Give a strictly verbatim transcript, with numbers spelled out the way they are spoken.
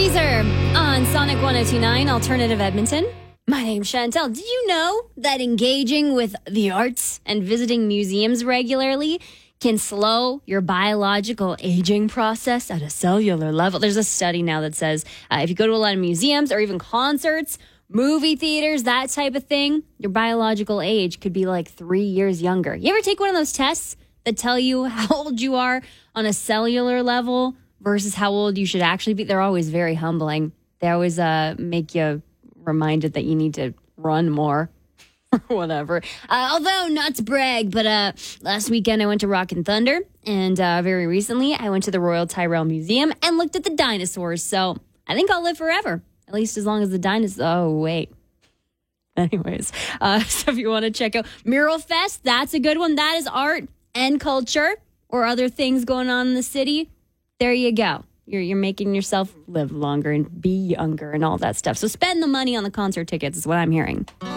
Weezer on Sonic one oh two point nine Alternative Edmonton. My name's Chantel. Did you know that engaging with the arts and visiting museums regularly can slow your biological aging process at a cellular level? There's a study now that says uh, if you go to a lot of museums or even concerts, movie theaters, that type of thing, your biological age could be like three years younger. You ever take one of those tests that tell you how old you are on a cellular level versus how old you should actually be? They're always very humbling. They always uh, make you reminded that you need to run more or whatever. Uh, although, not to brag, but uh, last weekend I went to Rock and Thunder, and uh, very recently I went to the Royal Tyrrell Museum and looked at the dinosaurs. So I think I'll live forever, at least as long as the dinosaurs. Oh, wait. Anyways, uh, so if you want to check out Mural Fest, that's a good one. That is art and culture or other things going on in the city. There you go. You're you're making yourself live longer and be younger and all that stuff. So spend the money on the concert tickets is what I'm hearing.